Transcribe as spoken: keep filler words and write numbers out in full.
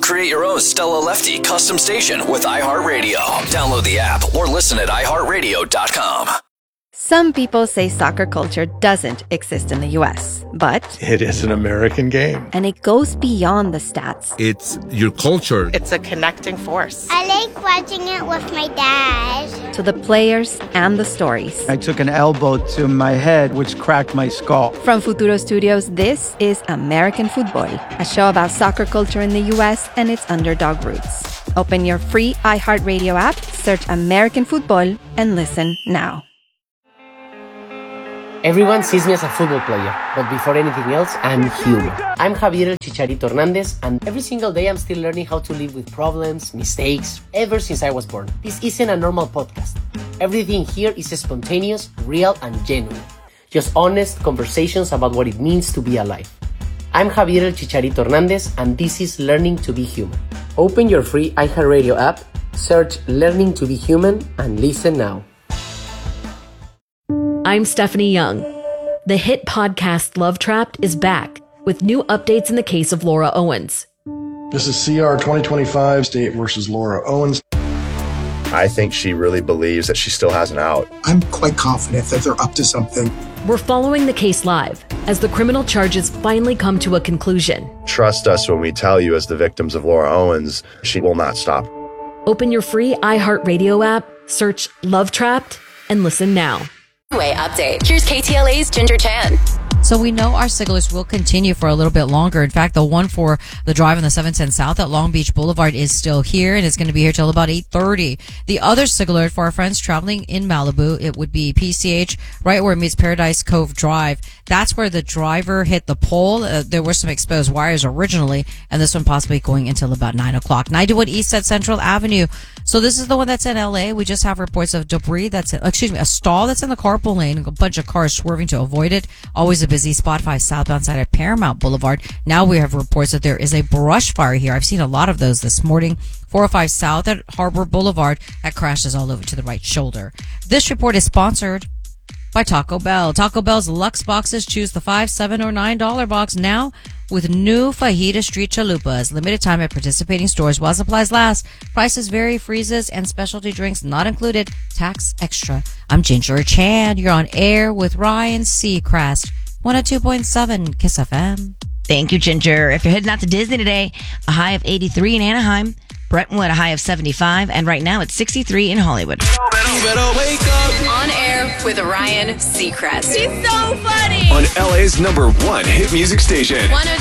Create your own Stella Lefty custom station with iHeartRadio. Download the app or listen at i heart radio dot com. Some people say soccer culture doesn't exist in the U S, but it is an American game. And it goes beyond the stats. It's your culture. It's a connecting force. I like watching it with my dad. To the players and the stories. I took an elbow to my head, which cracked my skull. From Futuro Studios, this is American Football, a show about soccer culture in the U S and its underdog roots. Open your free iHeartRadio app, search American Football, and listen now. Everyone sees me as a football player, but before anything else, I'm human. I'm Javier El Chicharito Hernandez, and every single day I'm still learning how to live with problems, mistakes, ever since I was born. This isn't a normal podcast. Everything here is spontaneous, real, and genuine. Just honest conversations about what it means to be alive. I'm Javier El Chicharito Hernandez, and this is Learning to be Human. Open your free iHeartRadio app, search Learning to be Human, and listen now. I'm Stephanie Young. The hit podcast Love Trapped is back with new updates in the case of Laura Owens. This is C R twenty twenty-five State versus Laura Owens. I think she really believes that she still has an out. I'm quite confident that they're up to something. We're following the case live as the criminal charges finally come to a conclusion. Trust us when we tell you, as the victims of Laura Owens, she will not stop. Open your free iHeartRadio app, search Love Trapped, and listen now. Update. Here's K T L A's Ginger Chan. So we know our SigAlerts will continue for a little bit longer. In fact, the one for the drive on the seven ten South at Long Beach Boulevard is still here, and it's going to be here till about eight thirty. The other SigAlert for our friends traveling in Malibu, it would be P C H, right where it meets Paradise Cove Drive. That's where the driver hit the pole. Uh, there were some exposed wires originally, and this one possibly going until about nine o'clock. ninety-one East at Central Avenue. So this is the one that's in L A. We just have reports of debris that's in, excuse me, a stall that's in the carpool lane, a bunch of cars swerving to avoid it. Always a busy spot. five southbound side of Paramount Boulevard. Now we have reports that there is a brush fire here. I've seen a lot of those this morning. four oh five South at Harbor Boulevard. That crashes all over to the right shoulder. This report is sponsored by Taco Bell. Taco Bell's Lux boxes. Choose the five, seven, or nine dollar box now with new fajita street chalupas. Limited time at participating stores while supplies last. Prices vary, freezes, and specialty drinks not included. Tax extra. I'm Ginger Chan. You're on air with Ryan Seacrest. one oh two point seven Kiss F M. Thank you, Ginger. If you're heading out to Disney today, a high of eighty-three in Anaheim, Brentwood a high of seventy-five, and right now it's sixty-three in Hollywood. You better wake up. On air with Ryan Seacrest. He's so funny. On L A's number one hit music station. one oh